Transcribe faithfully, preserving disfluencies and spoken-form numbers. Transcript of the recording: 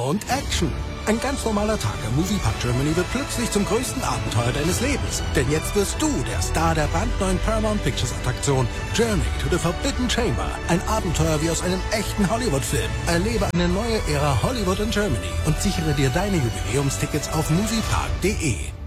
und Action. Ein ganz normaler Tag im Moviepark Germany wird plötzlich zum größten Abenteuer deines Lebens. Denn jetzt wirst du der Star der brandneuen Paramount Pictures Attraktion Journey to the Forbidden Chamber. Ein Abenteuer wie aus einem echten Hollywood-Film. Erlebe eine neue Ära Hollywood in Germany und sichere dir deine Jubiläumstickets auf moviepark punkt de.